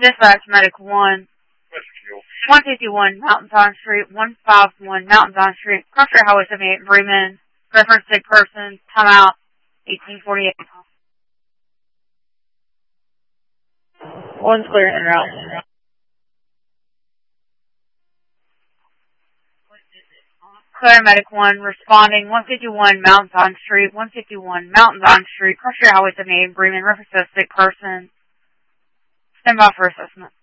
Dispatch, Medic 1. 151 Mountain Zion Street, 151 Mountain Zion Street, Cross Highway 78, Bremen. Reference sick person, timeout, 1848. One's clear and route. Clear, Medic 1, responding, 151 Mountain Zion Street, 151 Mountain Zion Street, Cross Highway 78, Bremen. Reference sick person. Stand by for assessment.